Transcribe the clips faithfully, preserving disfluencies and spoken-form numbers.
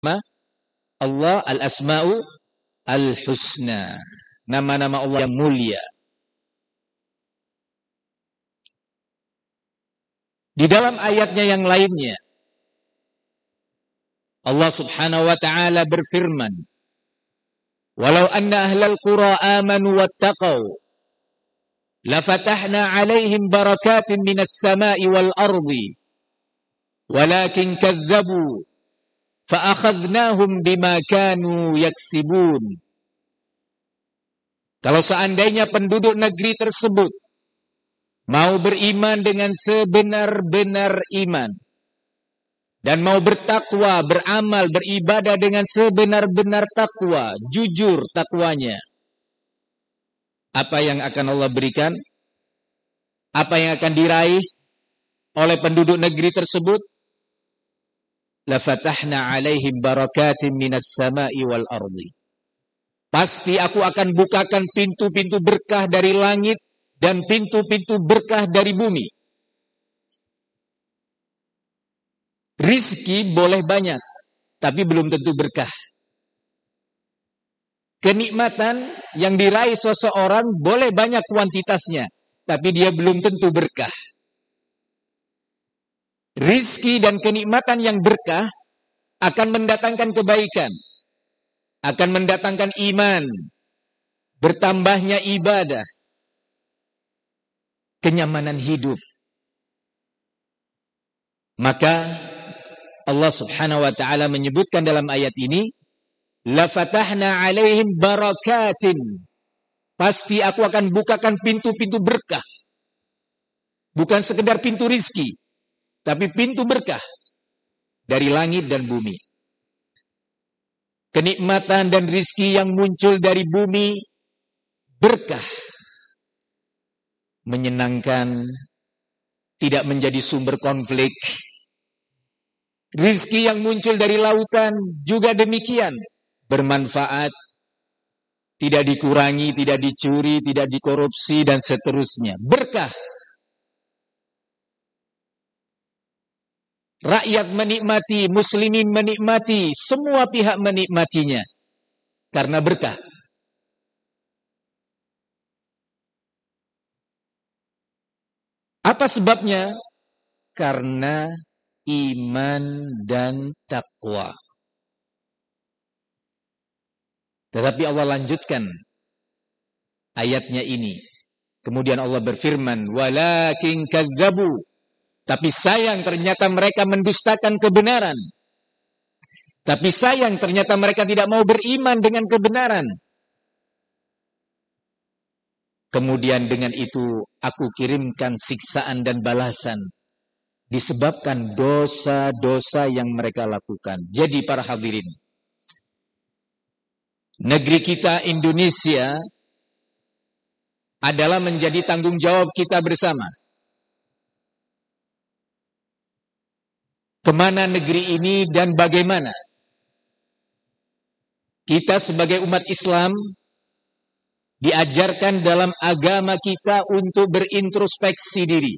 Allah al-asma'u al-husna. Nama-nama Allah yang mulia. Di dalam ayatnya yang lainnya, Allah subhanahu wa ta'ala berfirman, walau anna ahlal qura amanu wattaqaw, lafatahna alaihim barakatin minas sama'i wal ardi, walakin kazzabu, fa'akhadnahum bima kanu yaksibun. Kalau seandainya penduduk negeri tersebut mau beriman dengan sebenar-benar iman, dan mau bertakwa, beramal, beribadah dengan sebenar-benar takwa, jujur takwanya, apa yang akan Allah berikan? Apa yang akan diraih oleh penduduk negeri tersebut? Lafatahna alaihim barakatin minas sama'i wal ardi. Pasti aku akan bukakan pintu-pintu berkah dari langit dan pintu-pintu berkah dari bumi. Rizki boleh banyak, tapi belum tentu berkah. Kenikmatan yang diraih seseorang boleh banyak kuantitasnya, tapi dia belum tentu berkah. Rizki dan kenikmatan yang berkah akan mendatangkan kebaikan, akan mendatangkan iman, bertambahnya ibadah, kenyamanan hidup. Maka Allah subhanahu wa ta'ala menyebutkan dalam ayat ini, lafatahna alaihim barakatin. Pasti aku akan bukakan pintu-pintu berkah. Bukan sekedar pintu rizki, tapi pintu berkah dari langit dan bumi. Kenikmatan dan rizki yang muncul dari bumi berkah, menyenangkan, tidak menjadi sumber konflik. Rizki yang muncul dari lautan juga demikian, bermanfaat, tidak dikurangi, tidak dicuri, tidak dikorupsi, dan seterusnya. Berkah. Rakyat menikmati, muslimin menikmati, semua pihak menikmatinya karena berkah. Apa sebabnya? Karena iman dan takwa. Tetapi Allah lanjutkan ayatnya ini. Kemudian Allah berfirman, walakin kazzabu. Tapi sayang ternyata mereka mendustakan kebenaran. Tapi sayang ternyata mereka tidak mau beriman dengan kebenaran. Kemudian dengan itu aku kirimkan siksaan dan balasan disebabkan dosa-dosa yang mereka lakukan. Jadi para hadirin, negeri kita Indonesia adalah menjadi tanggung jawab kita bersama. Kemana negeri ini dan bagaimana kita sebagai umat Islam diajarkan dalam agama kita untuk berintrospeksi diri.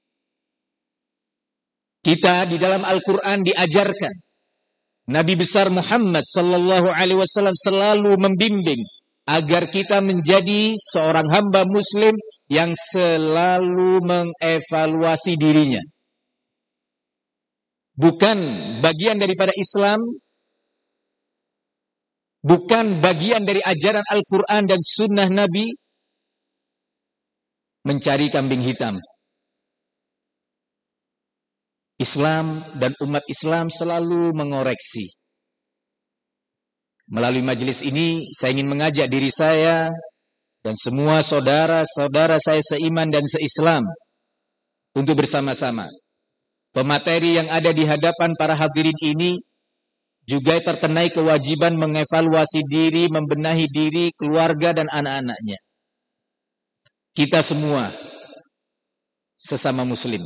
Kita di dalam Al-Quran diajarkan, Nabi besar Muhammad sallallahu alaihi wasallam selalu membimbing agar kita menjadi seorang hamba muslim yang selalu mengevaluasi dirinya. Bukan bagian daripada Islam, bukan bagian dari ajaran Al-Quran dan sunnah Nabi mencari kambing hitam. Islam dan umat Islam selalu mengoreksi. Melalui majelis ini, saya ingin mengajak diri saya dan semua saudara-saudara saya seiman dan seislam untuk bersama-sama. Pemateri yang ada di hadapan para hadirin ini juga terkenai kewajiban mengevaluasi diri, membenahi diri, keluarga dan anak-anaknya. Kita semua sesama muslim.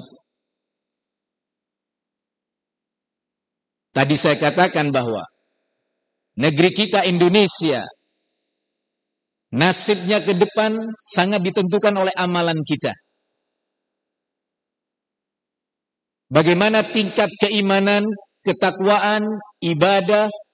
Tadi saya katakan bahwa negeri kita Indonesia nasibnya ke depan sangat ditentukan oleh amalan kita. Bagaimana tingkat keimanan, ketakwaan, ibadah,